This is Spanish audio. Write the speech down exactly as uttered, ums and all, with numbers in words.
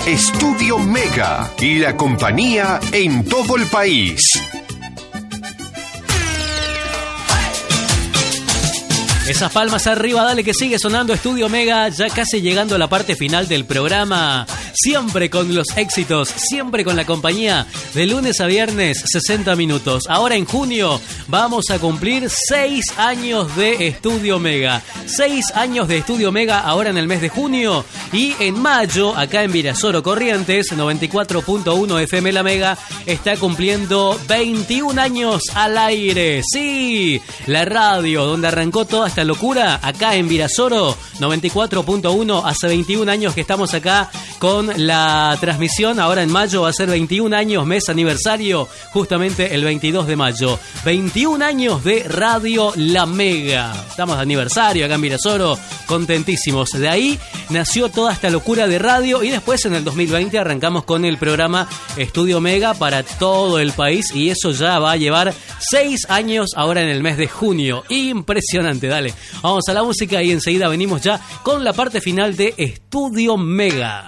Estudio Mega y la compañía en todo el país. Esas palmas arriba, dale que sigue sonando Estudio Mega, ya casi llegando a la parte final del programa. Siempre con los éxitos, siempre con la compañía, de lunes a viernes, sesenta minutos. Ahora en junio vamos a cumplir seis años de Estudio Mega. seis años de Estudio Mega ahora en el mes de junio. Y en mayo, acá en Virasoro Corrientes, noventa y cuatro punto uno F M La Mega, está cumpliendo veintiún años al aire. Sí, la radio donde arrancó toda esta locura, acá en Virasoro, noventa y cuatro punto uno, hace veintiún años que estamos acá con la transmisión. Ahora en mayo va a ser veintiún años, mes aniversario, justamente el veintidós de mayo. veintiún años de Radio La Mega. Estamos de aniversario acá en Virasoro, contentísimos. De ahí nació toda esta locura de radio y después en el dos mil veinte arrancamos con el programa Estudio Mega para todo el país y eso ya va a llevar seis años ahora en el mes de junio. Impresionante, dale. Vamos a la música y enseguida venimos ya con la parte final de Estudio Mega.